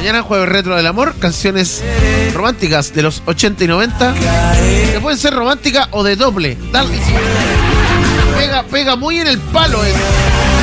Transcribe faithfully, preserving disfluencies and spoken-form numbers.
Mañana, jueves retro del amor, canciones románticas de los ochenta y noventa. Que pueden ser románticas o de doble. Dale. Pega, pega muy en el palo eso.